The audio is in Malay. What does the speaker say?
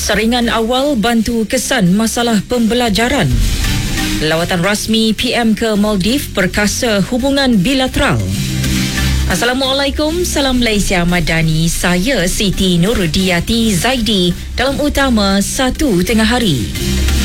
Saringan awal bantu kesan masalah pembelajaran. Lawatan rasmi PM ke Maldives perkasa hubungan bilateral. Assalamualaikum, salam Malaysia Madani. Saya Siti Nurudiyati Zaidi dalam utama 1 tengah hari.